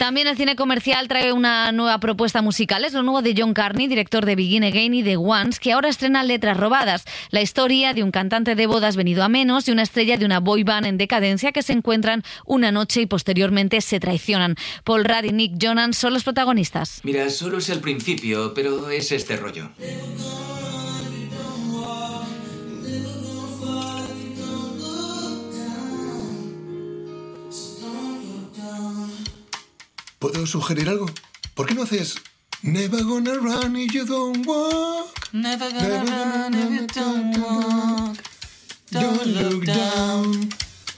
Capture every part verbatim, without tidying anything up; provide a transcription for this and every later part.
También el cine comercial trae una nueva propuesta musical. Es lo nuevo de John Carney, director de Begin Again y The Ones, que ahora estrena Letras Robadas, la historia de un cantante de bodas venido a menos y una estrella de una boy band en decadencia que se encuentran una noche y posteriormente se traicionan. Paul Rudd y Nick Jonas son los protagonistas. Mira, solo es el principio, pero es este rollo. ¿Puedo sugerir algo? ¿Por qué no haces Never gonna run if you don't walk? Never gonna run if you don't walk. Don't look down.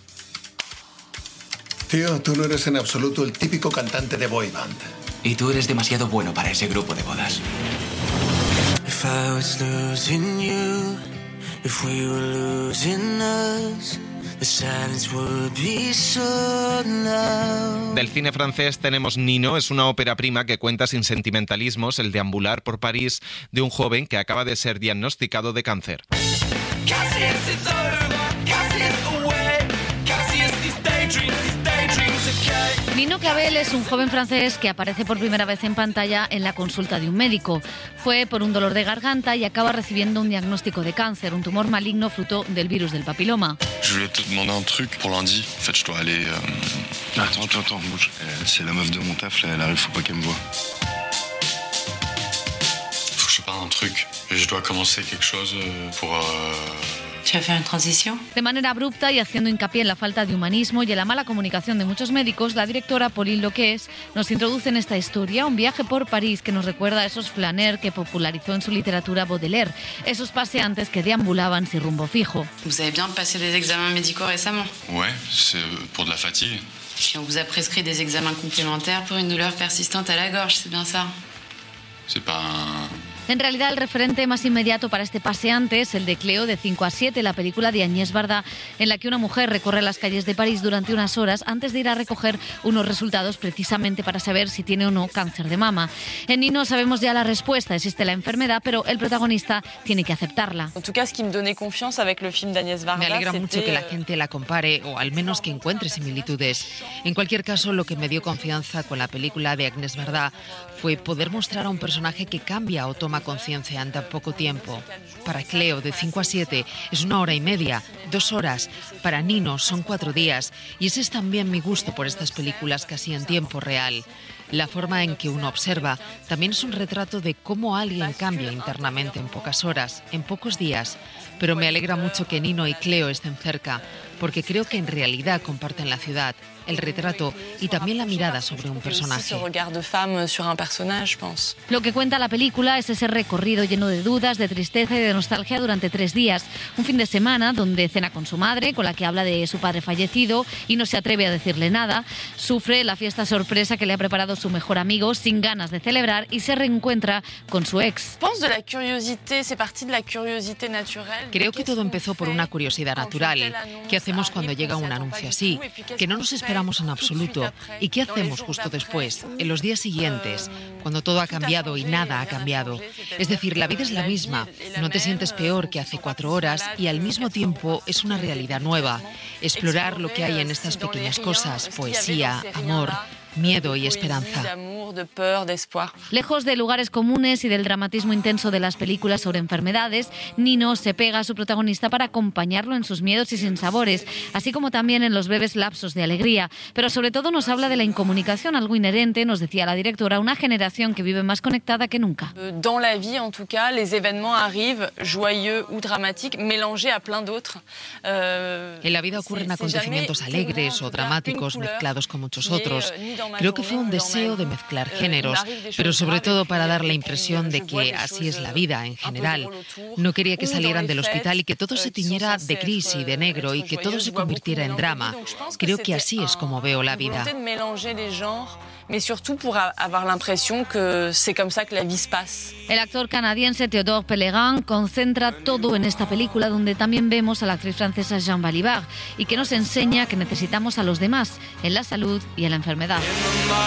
Tío, tú no eres en absoluto el típico cantante de boy band. Y tú eres demasiado bueno para ese grupo de bodas. If I was losing you, if we were losing us, the silence would be so loud. Del cine francés tenemos Nino, es una ópera prima que cuenta sin sentimentalismos el deambular por París de un joven que acaba de ser diagnosticado de cáncer. Nino Clavel es un joven francés que aparece por primera vez en pantalla en la consulta de un médico. Fue por un dolor de garganta y acaba recibiendo un diagnóstico de cáncer, un tumor maligno fruto del virus del papiloma. Je voulais te demander un truc pour lundi. En fait, je dois aller. Euh... Attends, attends, attends, bouge. Euh, c'est la meuf de mon taf, là, elle arrive, faut pas qu'elle me voie. Faut que je parle un truc. Je dois commencer quelque chose pour. Euh... Tu vas faire une transition? De manera abrupta y haciendo hincapié en la falta de humanismo y en la mala comunicación de muchos médicos, la directora Pauline Loquès nos introduce en esta historia un viaje por París que nos recuerda a esos flâneurs que popularizó en su literatura Baudelaire, esos paseantes que deambulaban sin rumbo fijo. Vous avez bien passé des examens médicaux récemment? Ouais, c'est pour de la fatigue. Et on vous a prescrit des examens complémentaires pour une douleur persistante à la gorge, c'est bien ça? C'est pas un... En realidad, el referente más inmediato para este paseante es el de Cleo de cinco a siete, la película de Agnès Varda, en la que una mujer recorre las calles de París durante unas horas antes de ir a recoger unos resultados precisamente para saber si tiene o no cáncer de mama. En Nino sabemos ya la respuesta, existe la enfermedad, pero el protagonista tiene que aceptarla. En tout cas, ce qui me donnait confiance avec le film d'Agnès Varda. Me alegra mucho que la gente la compare o al menos que encuentre similitudes. En cualquier caso, lo que me dio confianza con la película de Agnès Varda fue poder mostrar a un personaje que cambia o toma conciencia en tan poco tiempo. Para Cleo, de cinco a siete, es una hora y media, dos horas. Para Nino son cuatro días. Y ese es también mi gusto por estas películas casi en tiempo real. La forma en que uno observa también es un retrato de cómo alguien cambia internamente en pocas horas, en pocos días. Pero me alegra mucho que Nino y Cleo estén cerca, porque creo que en realidad comparten la ciudad, el retrato y también la mirada sobre un personaje. Lo que cuenta la película es ese recorrido lleno de dudas, de tristeza y de nostalgia durante tres días. Un fin de semana donde cena con su madre, con la que habla de su padre fallecido y no se atreve a decirle nada. Sufre la fiesta sorpresa que le ha preparado su mejor amigo sin ganas de celebrar y se reencuentra con su ex. Creo que todo empezó por una curiosidad natural. ¿Qué hacemos cuando llega un anuncio así? Que no nos esperamos en absoluto. ¿Y qué hacemos justo después, en los días siguientes, cuando todo ha cambiado y nada ha cambiado? Es decir, la vida es la misma, no te sientes peor que hace cuatro horas y al mismo tiempo es una realidad nueva. Explorar lo que hay en estas pequeñas cosas, poesía, amor, miedo y esperanza. Lejos de lugares comunes y del dramatismo intenso de las películas sobre enfermedades, Nino se pega a su protagonista para acompañarlo en sus miedos y sinsabores, así como también en los breves lapsos de alegría. Pero sobre todo nos habla de la incomunicación, algo inherente, nos decía la directora, a una generación que vive más conectada que nunca. Dans la vie, en tout cas, les événements arrivent, joyeux ou dramatiques, mélangés a plein d'autres. En la vida ocurren acontecimientos alegres o dramáticos mezclados con muchos otros. Creo que fue un deseo de mezclar géneros, pero sobre todo para dar la impresión de que así es la vida en general. No quería que salieran del hospital y que todo se tiñera de gris y de negro y que todo se convirtiera en drama. Creo que así es como veo la vida. Mais surtout pour avoir l'impression que c'est comme ça que la vie se passe. El actor canadiense Théodore Pellerin concentra todo en esta película, donde también vemos a la actriz francesa Jeanne Balibar y que nos enseña que necesitamos a los demás en la salud y en la enfermedad.